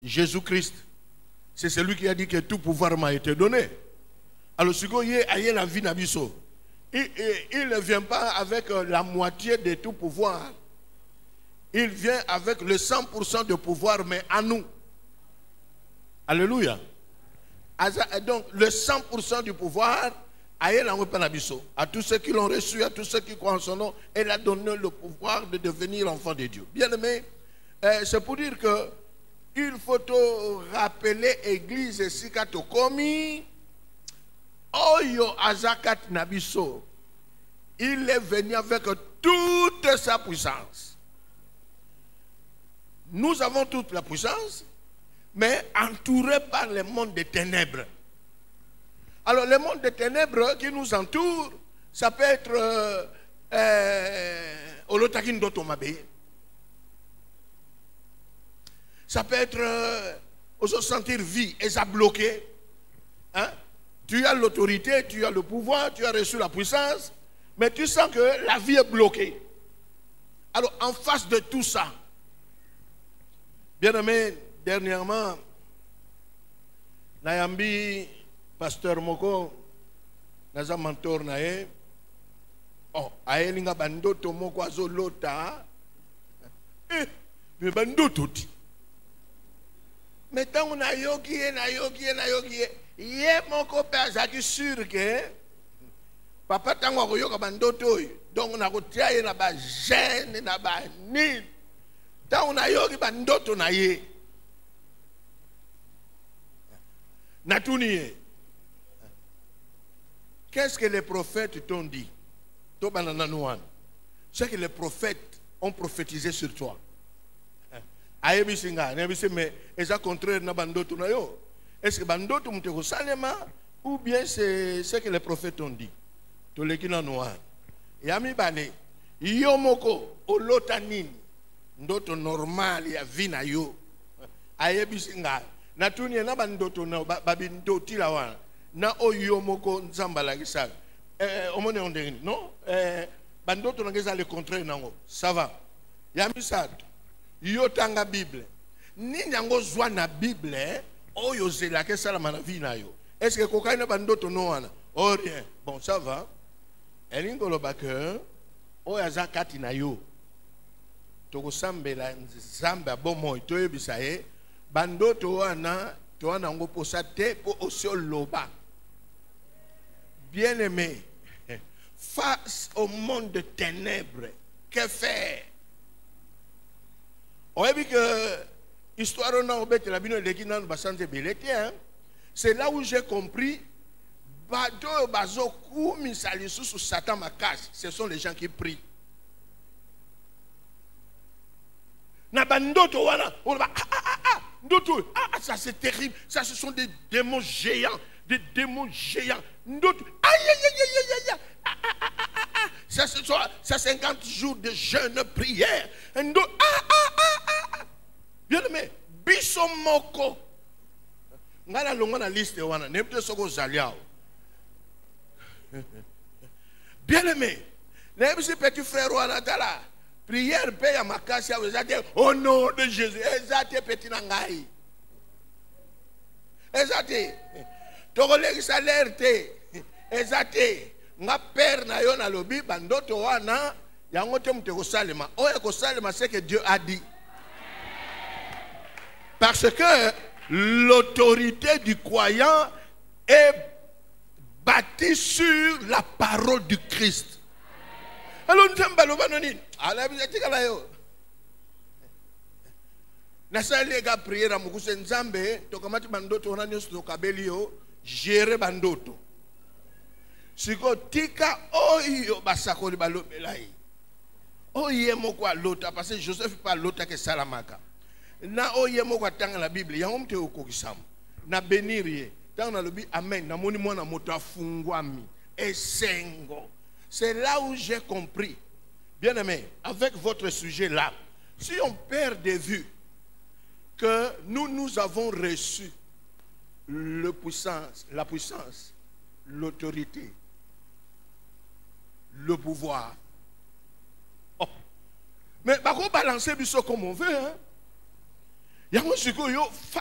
Jésus-Christ, c'est celui qui a dit que tout pouvoir m'a été donné. Alors, si vous avez la vie n'abisso, il ne vient pas avec la moitié de tout pouvoir. Il vient avec le 100% de pouvoir, mais à nous. Alléluia. Donc, le 100% du pouvoir, à tous ceux qui l'ont reçu, à tous ceux qui croient en son nom, elle a donné le pouvoir de devenir enfant de Dieu. Bien aimé, c'est pour dire que il faut te rappeler l'église Sikatokomi, Oyo Azakat Nabiso. Il est venu avec toute sa puissance. Nous avons toute la puissance, mais entourés par le monde des ténèbres. Alors, le monde des ténèbres qui nous entoure, ça peut être Olotakin Dotomabe. Ça peut être se sentir vie et ça bloqué. Hein? Tu as l'autorité, tu as le pouvoir, tu as reçu la puissance, mais tu sens que la vie est bloquée. Alors, en face de tout ça, bien aimé, dernièrement, Nayambi, pasteur Moko, naza mentor nae, ayelinga bandoto moko azolota, mais bandoto ti. Mais tant on a yogi, ye moko pe azaki sûr que papa tango akoyoka bandoto oyo, donc on a kotia ye na ba gêne na ba nini. Tant on a yogi bandoto na ye. Natuniye. Qu'est-ce que les prophètes t'ont dit? C'est que les prophètes ont prophétisé sur toi. Mais est-ce contraire na bandoto na yo? Est-ce que bandoto muteko salema ou bien c'est ce que les prophètes ont dit? To lekina noa. Yami bale yo moko olota nini? Ndoto normal ya vina yo. Ayebisinga natuni na bandoto na babindoti la wana. Na oyo moko nzambala kisaka. Omone ondeni, non? Bandoto ngeza le contraire nango. Ça va. Yami sato. Yo tanga Bible. Ni nyango zwa na Bible, oyo zela ke sala na vie na yo. Est-ce que kokaina bandoto no wana? Oh rien. Bon, ça va. Elingolo bake oya zakati na yo. Toko sambela nzamba bomo toyebisa ye. Bandoto wana to wana ngo posa te po osio loba. Bien-aimé, face au monde de ténèbres, que faire? On a vu que histoire c'est là où j'ai compris Satan ce sont les gens qui prient. Ça c'est terrible. Ça ce sont des démons géants. Des démons géants. Ça 50 jours de jeûne prière. Bien aimé, bisomoko. Ngala longa na liste wana, nepte soko zaliao. Bien aimé, les petits frères wana tala. Prière paye à makasi au nom de Jésus. Ezate petit nangai. Ezate. Togolegi salaire te. Ezate. Nga père na yo na lobi bandoto wana yango te muteko salema. Oya ko salema c'est que Dieu a dit. Parce que l'autorité du croyant est bâtie sur la parole du Christ. Alors nous sommes balovanoni. Alors vous êtes là yo. Nasa lega prière mukuse nzambe tokamati bandoto wana nyoso tokabeli yo gérer bandoto. Siko tika oyo basakoli balobelai. Oye moko alota parce que Joseph pas lota que salamaka. Na oye moko atanga la Bible yango mte okokisam. Na benirie tanga na lobi amen na moni mwana moto afungwami esengo. C'est là où j'ai compris. Bien aimé, avec votre sujet là, si on perd de vue que nous avons reçu la puissance, l'autorité, le pouvoir. Oh. Mais on va balancer biso comme on veut. Hein? yango sikoyo